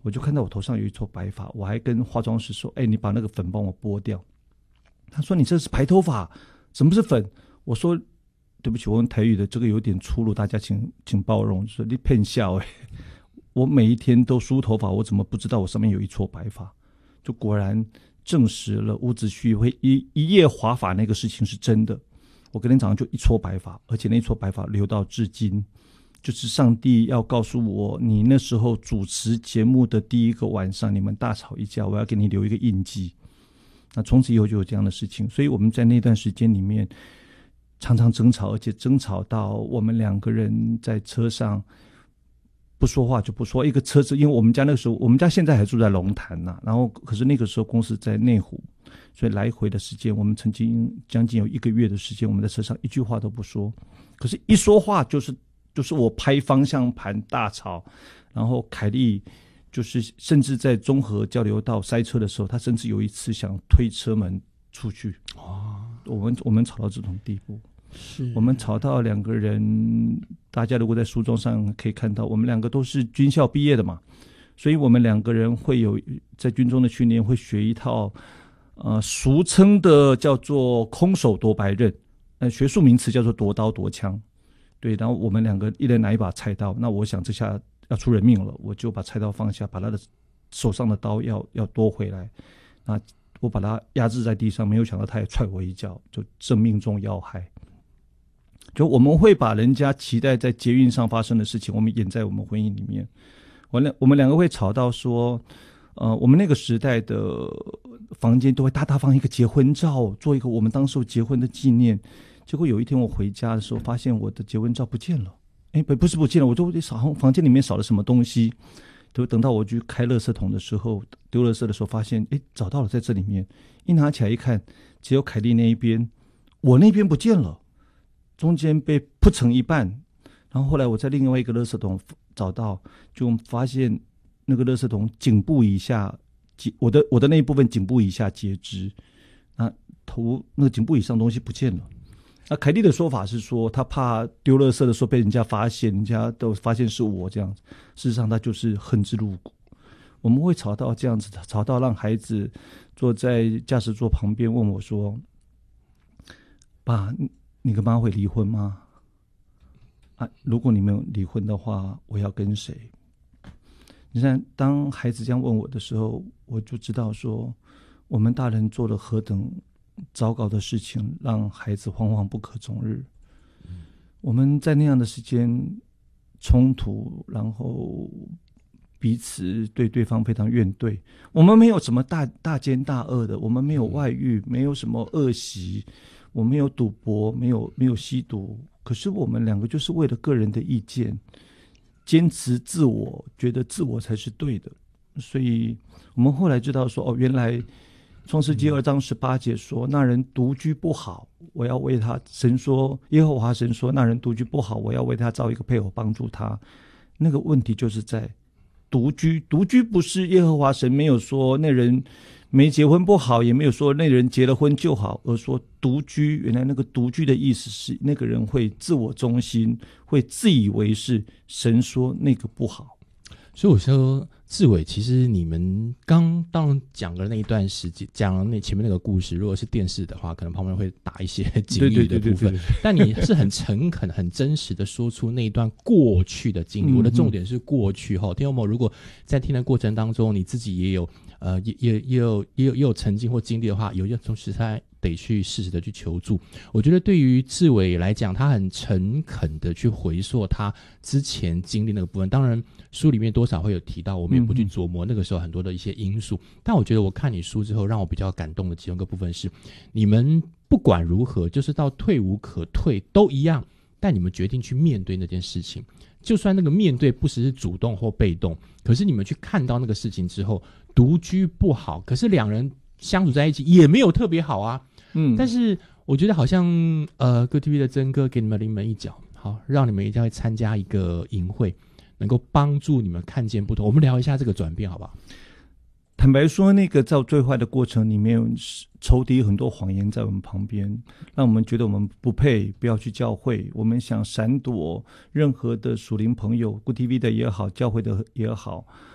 我就看到我头上有一撮白发，我还跟化妆师说：“你把那个粉帮我拨掉。”他说：“你这是白头发，什么是粉？”我说：“对不起，我用台语的这个有点粗鲁，大家请包容。”说你骗笑我每一天都梳头发，我怎么不知道我上面有一撮白发？就果然证实了伍子胥会一夜华发那个事情是真的。我隔天早上就一撮白发，而且那一撮白发留到至今。就是上帝要告诉我，你那时候主持节目的第一个晚上，你们大吵一架，我要给你留一个印记。那从此以后就有这样的事情，所以我们在那段时间里面常常争吵，而且争吵到我们两个人在车上不说话就不说。一个车子，因为我们家那个时候，我们家现在还住在龙潭然后可是那个时候公司在内湖，所以来回的时间，我们曾经将近有1个月的时间，我们在车上一句话都不说。可是一说话就是我拍方向盘大吵，然后凯莉就是甚至在中和交流道塞车的时候，她甚至有一次想推车门出去。我们吵到这种地步， 是我们吵到两个人，大家如果在书中上可以看到，我们两个都是军校毕业的嘛，所以我们两个人会有在军中的训练，会学一套俗称的叫做空手夺白刃，学术名词叫做夺刀夺枪。对，然后我们两个一人拿一把菜刀，那我想这下要出人命了，我就把菜刀放下，把他的手上的刀要夺回来。那我把他压制在地上，没有想到他也踹我一脚，就正命中要害。就我们会把人家期待在捷运上发生的事情，我们演在我们婚姻里面。我们两个会吵到说，我们那个时代的房间都会大大放一个结婚照，做一个我们当时结婚的纪念。结果有一天我回家的时候，发现我的结婚照不见了。不是不见了，我就房间里面少了什么东西。就等到我去开垃圾桶的时候，丢垃圾的时候，发现找到了，在这里面。一拿起来一看，只有凯莉那一边，我那边不见了，中间被铺成一半。然后后来我在另外一个垃圾桶找到，就发现那个垃圾桶颈部以下，我的那一部分颈部以下截肢，那个颈部以上东西不见了。那凯莉的说法是说，他怕丢垃圾的时候被人家发现，人家都发现是我这样子。事实上，他就是恨之入骨。我们会吵到这样子的，吵到让孩子坐在驾驶座旁边问我说：“爸，你跟妈会离婚吗？如果你们离婚的话，我要跟谁？”你看，当孩子这样问我的时候，我就知道说，我们大人做了何等糟糕的事情，让孩子惶惶不可终日。我们在那样的时间冲突，然后彼此对对方非常怨怼。我们没有什么大奸大恶的，我们没有外遇，没有什么恶习，我们没有赌博，没有吸毒。可是我们两个就是为了个人的意见，坚持自我，觉得自我才是对的。所以我们后来知道说，原来创世纪2章18节说，那人独居不好，我要为他。神说，耶和华神说，那人独居不好，我要为他造一个配偶帮助他。那个问题就是在独居。独居不是耶和华神没有说那人没结婚不好，也没有说那人结了婚就好，而说独居。原来那个独居的意思是那个人会自我中心，会自以为是。神说那个不好。 所以我说，志伟，其实你们当然讲了那一段时间，讲了那前面那个故事，如果是电视的话，可能旁边会打一些警语的部分。但你是很诚恳、很真实的说出那一段过去的经历。我的重点是过去哈，听众朋友，如果在听的过程当中，你自己也有也有曾经或经历的话，有些从实在得去适时的去求助。我觉得对于志伟来讲，他很诚恳的去回溯他之前经历那个部分。当然书里面多少会有提到，我们也不去琢磨那个时候很多的一些因素。但我觉得我看你书之后，让我比较感动的其中一个部分是，你们不管如何，就是到退无可退都一样，但你们决定去面对那件事情。就算那个面对不是主动或被动，可是你们去看到那个事情之后，独居不好，可是两人相处在一起也没有特别好啊。但是我觉得好像Good TV 的曾哥给你们临门一脚，好，让你们一定要参加一个营会，能够帮助你们看见不同。我们聊一下这个转变好不好？ 坦白说，那个在最坏的过程里面，仇敌很多谎言在我们旁边，让我们觉得我们不配，不要去教会。我们想闪躲任何的属灵朋友，Good TV 的也好，教会的也好，